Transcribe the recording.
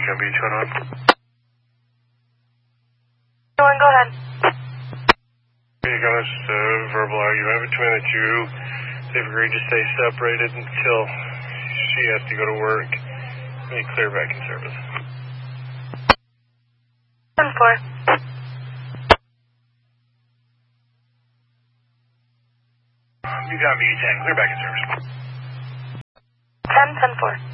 Beacon Beach, hold on. Go ahead. Beacon, this is a verbal argument between the two. They've agreed to stay separated until she has to go to work. Let me clear back in service. 10-4. Beacon Beach, clear back in service. 10-10-4.